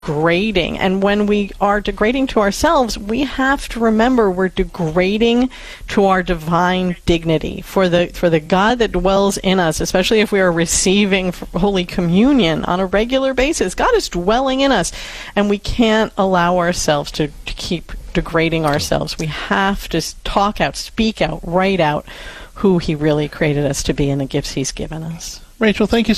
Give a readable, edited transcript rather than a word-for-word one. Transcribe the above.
degrading. And when we are degrading to ourselves, we have to remember we're degrading to our divine dignity. For the God that dwells in us, especially if we are receiving Holy Communion on a regular basis, God is dwelling in us, and we can't allow ourselves to keep degrading ourselves. We have to talk out, speak out, write out who He really created us to be and the gifts He's given us. Rachel, thank you